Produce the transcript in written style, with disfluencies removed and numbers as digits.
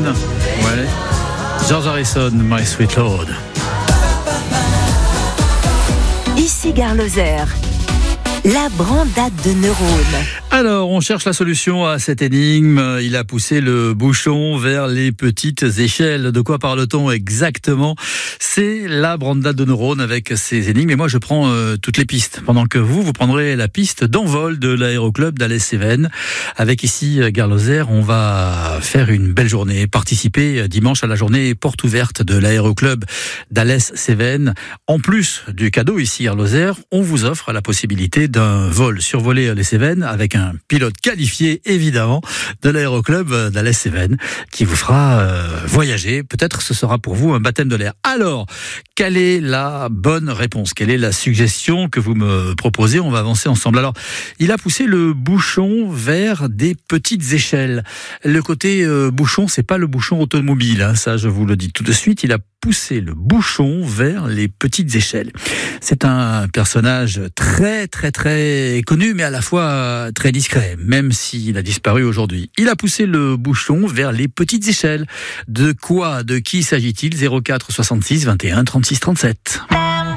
Ouais. George Harrison, My Sweet Lord. Ici Gare Lozère, la brandade de neurones. Alors, on cherche la solution à cette énigme. Il a poussé le bouchon vers les petites échelles. De quoi parle-t-on exactement ? C'est la brandade de neurones avec ces énigmes. Et moi, je prends toutes les pistes. Pendant que vous prendrez la piste d'envol de l'aéroclub d'Alès-Cévennes. Avec ici, Gare Lozère, on va faire une belle journée. Participer dimanche à la journée porte ouverte de l'aéroclub d'Alès-Cévennes. En plus du cadeau ici, Gare Lozère, on vous offre la possibilité d'un vol survolé les Cévennes avec un pilote qualifié, évidemment, de l'aéroclub d'Alès-Cévennes qui vous fera voyager. Peut-être ce sera pour vous un baptême de l'air. Alors, quelle est la bonne réponse ? Quelle est la suggestion que vous me proposez ? On va avancer ensemble. Alors, il a poussé le bouchon vers des petites échelles. Le côté bouchon, c'est pas le bouchon automobile, hein, ça je vous le dis tout de suite. Il a poussé le bouchon vers les petites échelles. C'est un personnage très connu, mais à la fois très discret, même s'il a disparu aujourd'hui. Il a poussé le bouchon vers les petites échelles. De quoi, de qui s'agit-il ? 04 66 21 36 37.